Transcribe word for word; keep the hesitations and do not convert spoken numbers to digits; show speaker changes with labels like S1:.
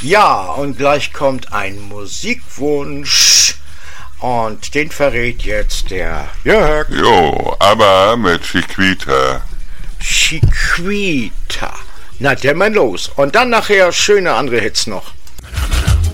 S1: Ja, und gleich kommt ein Musikwunsch. Und den verrät jetzt der Jörg.
S2: Jo, aber mit Chiquita.
S1: Chiquita. Na, der mal los. Und dann nachher schöne andere Hits noch.